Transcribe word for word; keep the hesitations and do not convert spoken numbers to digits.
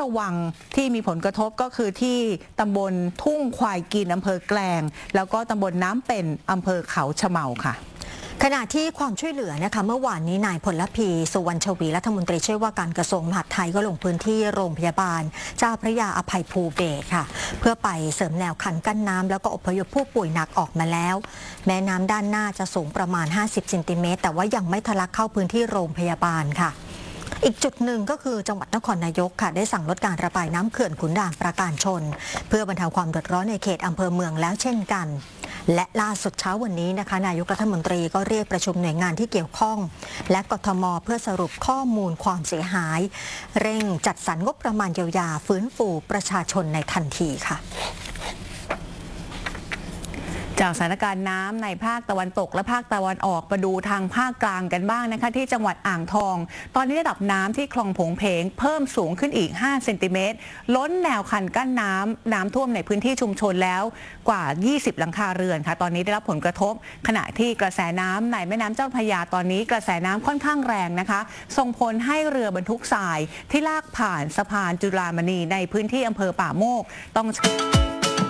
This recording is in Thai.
ระวังที่มีผลกระทบก็คือที่ตำบลทุ่งควายกินอำเภอแกลงแล้วก็ตำบลน้ำเป็นอำเภอเขาชะเมาค่ะขณะที่ความช่วยเหลือนะคะเมื่อวานนี้นายพลพีสุวรรณชวีรัฐมนตรีช่วยว่าการกระทรวงมหาดไทยก็ลงพื้นที่โรงพยาบาลเจ้าพระยาอภัยภูเบศรค่ะเพื่อไปเสริมแนวคันกั้นน้ำแล้วก็อพยพผู้ป่วยหนักออกมาแล้วแม่น้ำด้านหน้าจะสูงประมาณห้าสิบเซนติเมตรแต่ว่ายังไม่ทะลักเข้าพื้นที่โรงพยาบาลค่ะอีกจุดหนึ่งก็คือจังหวัดนครนายกค่ะได้สั่งลดการระบายน้ำเขื่อนขุนด่านปราการชนเพื่อบรรเทาความเดือดร้อนในเขตอำเภอเมืองแล้วเช่นกันและล่าสุดเช้าวันนี้นะคะนายกรัฐมนตรีก็เรียกประชุมหน่วยงานที่เกี่ยวข้องและกทมเพื่อสรุปข้อมูลความเสียหายเร่งจัดสรรงบประมาณเยียวยาฟื้นฟูประชาชนในทันทีค่ะจากสถานการณ์น้ำในภาคตะวันตกและภาคตะวันออกมาดูทางภาคกลางกันบ้างนะคะที่จังหวัดอ่างทองตอนนี้ระดับน้ำที่คลองผงเพงเพิ่มสูงขึ้นอีกห้าเซนติเมตรล้นแนวคันกั้นน้ำน้ำท่วมในพื้นที่ชุมชนแล้วกว่ายี่สิบหลังคาเรือนค่ะตอนนี้ได้รับผลกระทบขณะที่กระแสน้ำในแม่น้ำเจ้าพระยาตอนนี้กระแสน้ำค่อนข้างแรงนะคะส่งผลให้เรือบรรทุกทรายที่ลากผ่านสะพานจุฬามณีในพื้นที่อำเภอป่าโมกต้อง